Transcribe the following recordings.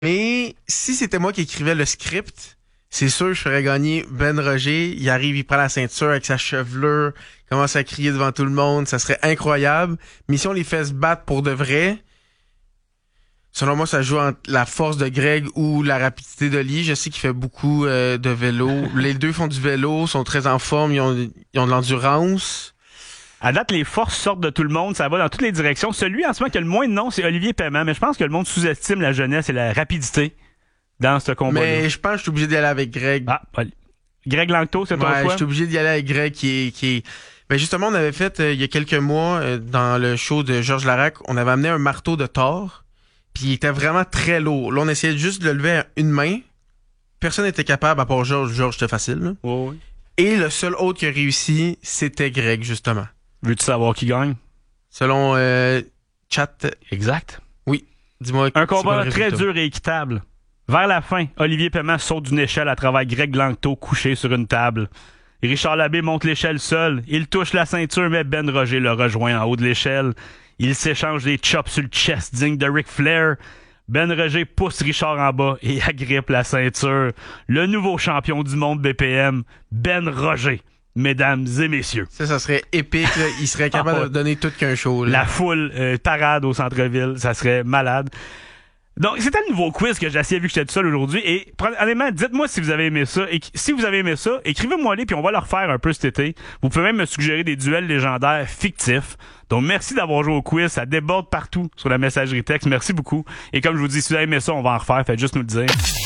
Mais si c'était moi qui écrivais le script, c'est sûr que je ferais gagner Ben Roger. Il arrive, il prend la ceinture avec sa chevelure, commence à crier devant tout le monde. Ça serait incroyable. Mais si on les fait se battre pour de vrai, selon moi, ça joue entre la force de Greg ou la rapidité d'Oli. Je sais qu'il fait beaucoup de vélo. Les deux font du vélo, sont très en forme, ils ont de l'endurance. À date, les forces sortent de tout le monde, ça va dans toutes les directions. Celui en ce moment qui a le moins de noms, c'est Olivier Paiement, mais je pense que le monde sous-estime la jeunesse et la rapidité dans ce combat-là. Mais je pense que je suis obligé d'y aller avec Greg. Ah, Greg Langto, c'est ton choix? Ouais, je suis obligé d'y aller avec Greg qui est... Ben justement, on avait fait, il y a quelques mois, dans le show de Georges Larac, on avait amené un marteau de Thor, puis il était vraiment très lourd. Là, on essayait juste de le lever à une main. Personne n'était capable, à part Georges. Georges, c'était facile, là. Oui. Et le seul autre qui a réussi, c'était Greg, justement. Veux-tu savoir qui gagne? Selon Chat. Exact. Oui. Dis-moi. Un combat très dur et équitable. Vers la fin, Olivier Paiement saute d'une échelle à travers Greg Langto couché sur une table. Richard Labbé monte l'échelle seul. Il touche la ceinture, mais Ben Roger le rejoint en haut de l'échelle. Il s'échange des chops sur le chest digne de Ric Flair. Ben Roger pousse Richard en bas et agrippe la ceinture. Le nouveau champion du monde BPM, Ben Roger. Mesdames et messieurs. Ça serait épique. Là. Il serait capable de donner tout qu'un show. Là. La foule parade au centre-ville, ça serait malade. Donc, c'était le nouveau quiz que j'ai essayé vu que j'étais tout seul aujourd'hui. Et honnêtement, dites-moi si vous avez aimé ça. Et si vous avez aimé ça, écrivez-moi les puis on va le refaire un peu cet été. Vous pouvez même me suggérer des duels légendaires fictifs. Donc, merci d'avoir joué au quiz. Ça déborde partout sur la messagerie texte. Merci beaucoup. Et comme je vous dis, si vous avez aimé ça, on va en refaire. Faites juste nous le dire.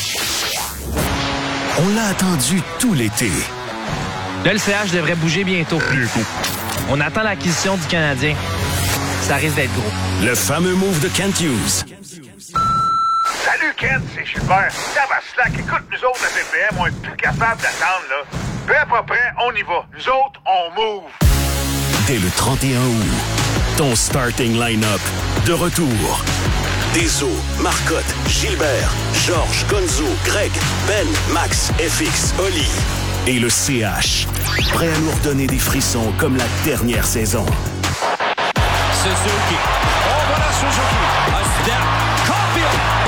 On l'a attendu tout l'été. Là, le CH devrait bouger bientôt. On attend l'acquisition du Canadien. Ça risque d'être gros. Le fameux move de Kent Hughes. Salut Ken, c'est Gilbert. Slack, écoute, nous autres, la BPM, on est plus capable d'attendre, là. Peu à peu près, on y va. Nous autres, on move. Dès le 31 août, ton starting line-up de retour. Deso, Marcotte, Gilbert, Georges, Gonzo, Greg, Ben, Max, FX, Oli et le CH. Prêt à nous redonner des frissons comme la dernière saison. Suzuki. Oh, voilà Suzuki. A step. Caulfield.